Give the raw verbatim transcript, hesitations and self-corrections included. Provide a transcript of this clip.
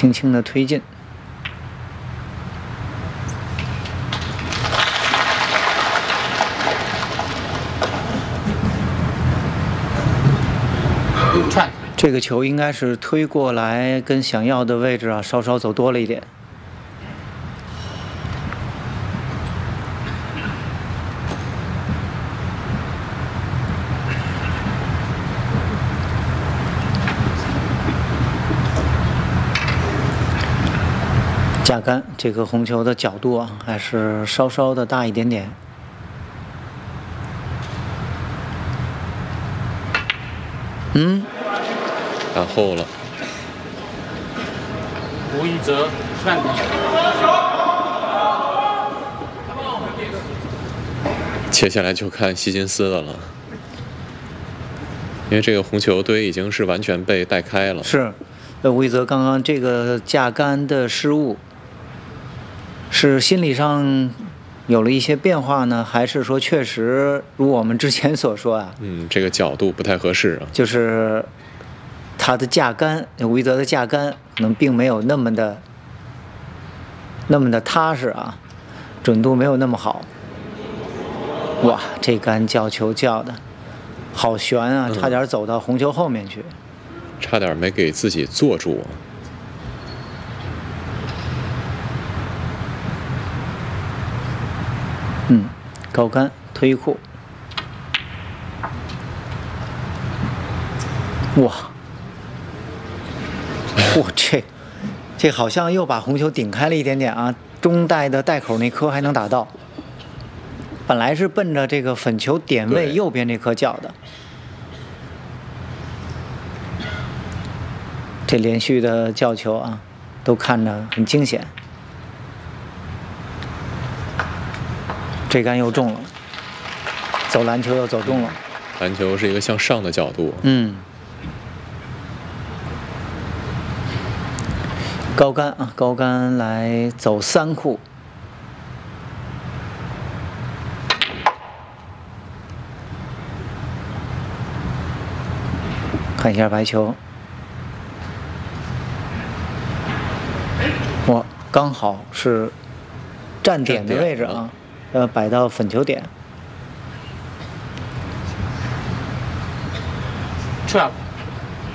轻轻的推进。这个球应该是推过来，跟想要的位置啊稍稍走多了一点。架杆这个红球的角度啊，还是稍稍的大一点点。嗯。 打后了， 吴一哲劝他。 接下来就看希金斯的了，因为这个红球堆已经是完全被带开了。 是，呃，吴一哲刚刚这个架杆的失误，是心理上有了一些变化呢，还是说确实如我们之前所说啊？ 嗯，这个角度不太合适啊。 就是。他的架杆，吴一哲的架杆可能并没有那么的那么的踏实啊，准度没有那么好。哇，这杆叫球叫的好悬啊，差点走到红球后面去， 嗯、差点没给自己坐住。 嗯，高杆推库，哇！哇，这这好像又把红球顶开了一点点啊！中带的带口那颗还能打到，本来是奔着这个粉球点位右边这颗叫的。这连续的叫球啊，都看着很惊险。这杆又中了，走篮球又走中了。 篮球是一个向上的角度。 嗯。高杆啊，高杆来走三库，看一下白球，哇，刚好是站点的位置啊，呃，摆到粉球点。 trap。